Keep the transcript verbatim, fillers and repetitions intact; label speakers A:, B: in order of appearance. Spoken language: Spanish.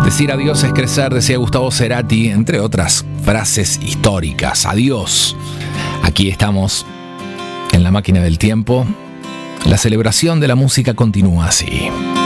A: Decir adiós es crecer, decía Gustavo Cerati, entre otras frases históricas. Adiós. Aquí estamos, en la máquina del tiempo. La celebración de la música continúa así.